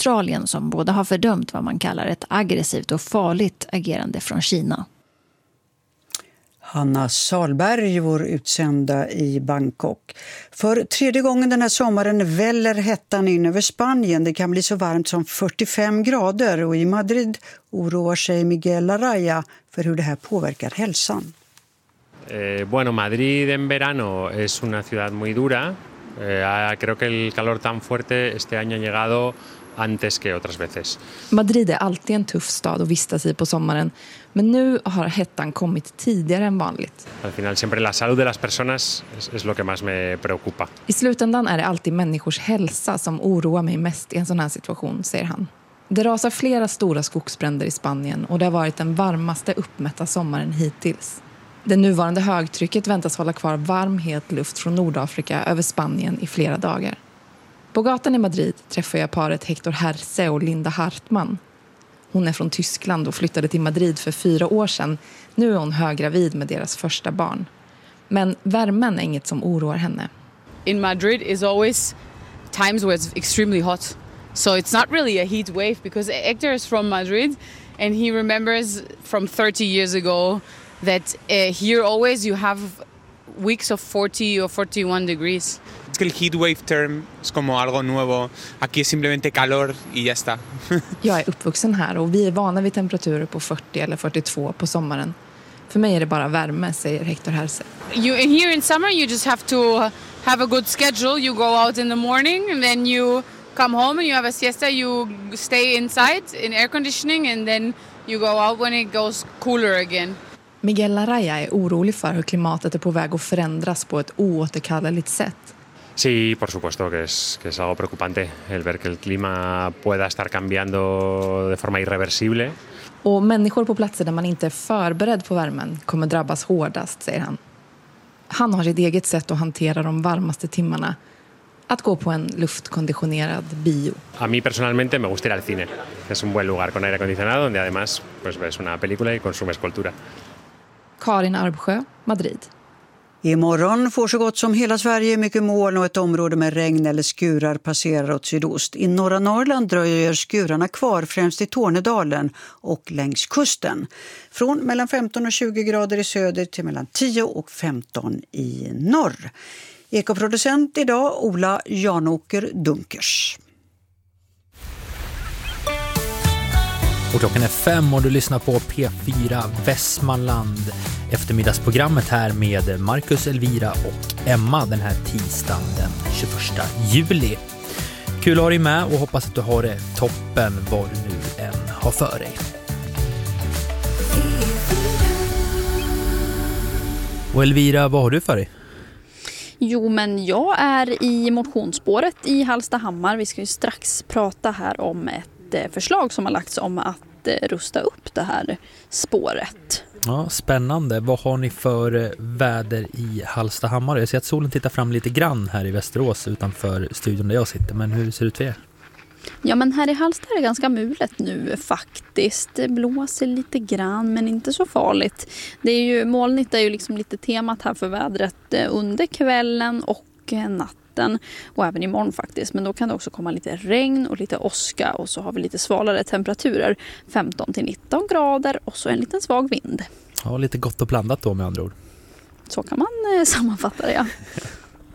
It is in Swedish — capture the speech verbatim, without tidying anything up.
Australien som båda har fördömt vad man kallar ett aggressivt och farligt agerande från Kina. Hanna Salberg, vår utsända i Bangkok. För tredje gången den här sommaren väller hettan in över Spanien. Det kan bli så varmt som fyrtiofem grader och i Madrid oroar sig Miguel Araya för hur det här påverkar hälsan. Eh, bueno, Madrid en verano es una ciudad muy dura. Eh, creo que el calor tan fuerte este año ha llegado antes que otras veces. Madrid är alltid en tuff stad att vistas i på sommaren, men nu har hettan kommit tidigare än vanligt. Al final siempre la salud de las personas es, es lo que más me preocupa. I slutändan är det alltid människors hälsa som oroar mig mest i en sån här situation, säger han. Det rasar flera stora skogsbränder i Spanien och det har varit den varmaste uppmätta sommaren hittills. Det nuvarande högtrycket väntas hålla kvar varm het luft från Nordafrika över Spanien i flera dagar. På gatan i Madrid träffar jag paret Hector Herse och Linda Hartman. Hon är från Tyskland och flyttade till Madrid för fyra år sedan. Nu är hon höggravid med deras första barn. Men värmen är inget som oroar henne. In Madrid is always times where it's extremely hot. So it's not really a heat wave because Hector is from Madrid and he remembers from thirty years ago that uh, here always you have weeks of forty or forty-one degrees. Es que el heat wave term es como algo nuevo. Aquí es simplemente calor y ya está. Jag är uppvuxen här och vi är vana vid temperaturer på fyrtio eller fyrtiotvå på sommaren. För mig är det bara värme, säger Hector Herse. You here in summer you just have to have a good schedule. You go out in the morning and then you come home and you have a siesta. You stay inside in air conditioning and then you go out when it goes cooler again. Miguel Araya är orolig för hur klimatet är på väg att förändras på ett oåterkalleligt sätt. Sí, por supuesto que es, que es algo preocupante el ver que el clima pueda estar cambiando de forma irreversible. Och människor på platser där man inte är förberedd på värmen kommer drabbas hårdast, säger han. Han har sitt eget sätt att hantera de varmaste timmarna. Att gå på en luftkonditionerad bio. A mí personalmente me gusta ir al cine. Es un buen lugar con aire acondicionado donde además pues ves una película y consumes cultura. Karin Arbsjö, Madrid. Imorgon får så gott som hela Sverige mycket moln och ett område med regn eller skurar passerar åt sydost. I norra Norrland dröjer skurarna kvar främst i Tornedalen och längs kusten. Från mellan femton och tjugo grader i söder till mellan tio och femton i norr. Ekoproducent idag Ola Janåker Dunkers. Och klockan är fem och du lyssnar på P fyra Västmanland. Eftermiddagsprogrammet här med Marcus, Elvira och Emma den här tisdagen den tjugoförsta juli. Kul att ha dig med och hoppas att du har det toppen vad du nu än har för dig. Och Elvira, vad har du för dig? Jo, men jag är i motionsspåret i Hallstahammar. Vi ska ju strax prata här om ett förslag som har lagts om att rusta upp det här spåret. Ja, spännande. Vad har ni för väder i Hallstahammar? Jag ser att solen tittar fram lite grann här i Västerås utanför studion där jag sitter. Men hur ser det ut för er? Ja, men här i Hallsta är det ganska mulet nu faktiskt. Det blåser lite grann men inte så farligt. Det är ju, molnigt är ju liksom lite temat här för vädret under kvällen och natten. Och även imorgon faktiskt. Men då kan det också komma lite regn och lite åska. Och så har vi lite svalare temperaturer. femton till nitton grader och så en liten svag vind. Ja, lite gott och blandat då med andra ord. Så kan man eh, sammanfatta det, ja.